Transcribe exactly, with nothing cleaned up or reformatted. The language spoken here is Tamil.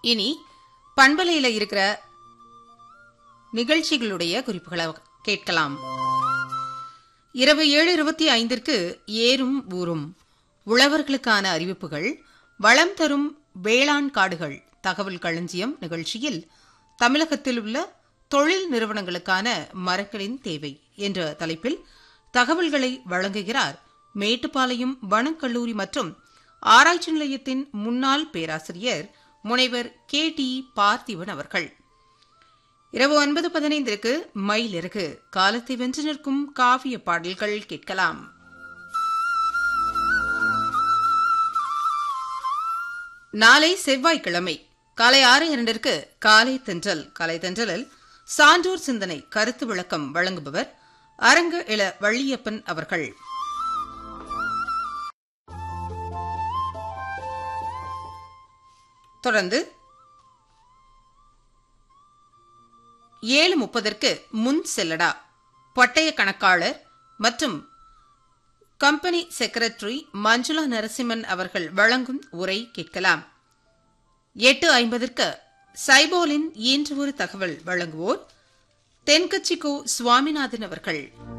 இனி பண்பலையில இருக்கிற நிகழ்ச்சிகளுடைய குறிப்புகளை கேட்கலாம். இரவு ஏழு இருபத்தி ஐந்திற்கு ஏறும் ஊரும் உழவர்களுக்கான அறிவிப்புகள், வளம் தரும் வேளாண் காடுகள் தகவல் களஞ்சியம் நிகழ்ச்சியில் தமிழகத்தில் உள்ள தொழில் நிறுவனங்களுக்கான மரங்களின் தேவை என்ற தலைப்பில் தகவல்களை வழங்குகிறார் மேட்டுப்பாளையம் வனக்கல்லூரி மற்றும் ஆராய்ச்சி நிலையத்தின் முன்னாள் பேராசிரியர் முனைவர் கே டி பார்த்திபன் அவர்கள். இரவு ஒன்பது பதினைந்திற்கு மயிலிறகு காலத்தை வென்று நிற்கும் காவிய பாடல்கள் கேட்கலாம். நாளை செவ்வாய்க்கிழமை காலை ஆறு இரண்டிற்கு காலை தென்றல். காலை தென்றலில் சான்றோர் சிந்தனை கருத்து விளக்கம் வழங்குபவர் அரங்க இள வள்ளியப்பன் அவர்கள். தொடர்ந்து ஏழு முப்பதற்கு முன் செல்லடா பட்டய கணக்காளர் மற்றும் கம்பெனி செக்ரட்டரி மஞ்சுளா நரசிம்மன் அவர்கள் வழங்கும் உரை கேட்கலாம். எட்டு ஐம்பதற்கு சைபோலின் இன்று ஒரு தகவல் வழங்குவோர் தென்கட்சி கோ சுவாமிநாதன் அவர்கள்.